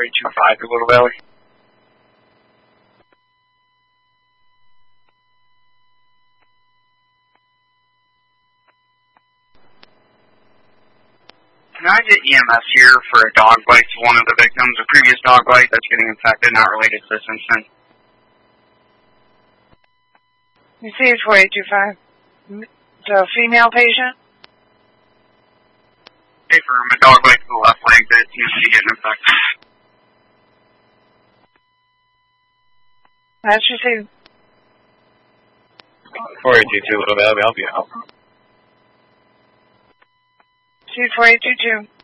C4825 to Little Valley. Can I get EMS here for a dog bite to one of the victims, a previous dog bite that's getting infected, not related to this incident? You see it's 4825. The female patient? Hey, for a dog bite to the left leg that seems to be getting infected. That's received. 4822 Little Valley, I'll help you out. C4822.